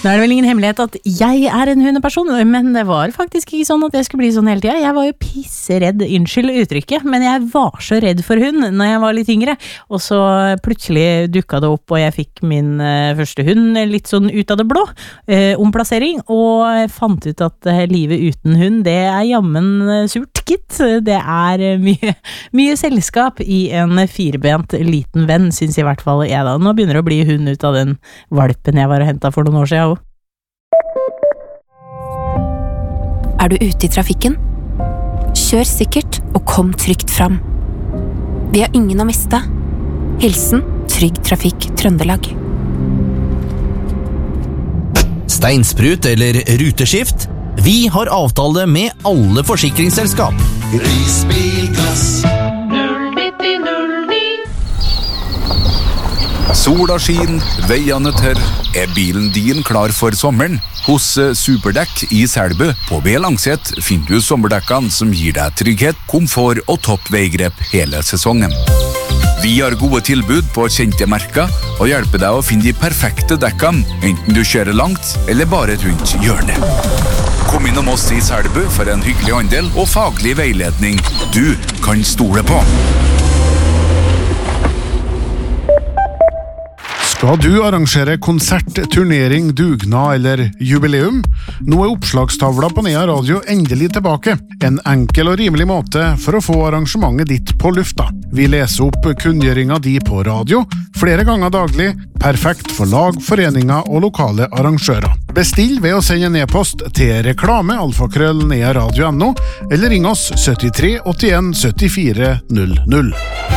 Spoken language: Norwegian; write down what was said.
Nå det vel ingen hemmelighet at jeg en hundeperson, men det var faktisk ikke sånn at jeg skulle bli sånn hele tiden. Jeg var jo pisseredd, unnskyld uttrykket, men jeg var så redd for hund når jeg var litt yngre. Og så plutselig dukket det opp, og jeg fikk min første hund litt sånn ut av det blå, omplassering, og jeg fant ut at livet uten hund, det jammen surt, gitt. Det mye selskap i en firebent liten venn, synes i hvert fall jeg da. Nå begynner det å bli hund ut av den valpen jeg var og hentet for noen år siden. Du ute i trafikken? Kjør sikkert og kom trygt fram. Vi har ingen å miste. Hilsen Trygg Trafikk Trøndelag. Steinsprut eller ruteskift? Vi har avtale med alle forsikringsselskap. Risbilglass 09009. Sola skin, veiene tørr. Bilen din klar for sommeren? Hos Superdekk i Selbu på B Langset finner du sommerdekkene som gir deg trygghet, komfort og topp veigrep hele sesongen. Vi har gode tilbud på kjente merker og hjelper deg å finne de perfekte dekkene, enten du kjører langt eller bare rundt hjørnet. Kom innom oss i Selbu for en hyggelig handel og faglig veiledning du kan stole på. Skal du arrangere konsert, turnering, dugnad eller jubileum? Nå oppslagstavla på Nea Radio endelig tilbake. En enkel og rimelig måte for å få arrangementet ditt på lufta. Vi leser opp kunngjøringa di på radio, flere ganger daglig, perfekt for lag, foreninger og lokale arrangører. Bestill ved å sende en e-post til reklame@nearadio.no eller ring oss 73 81 74 00.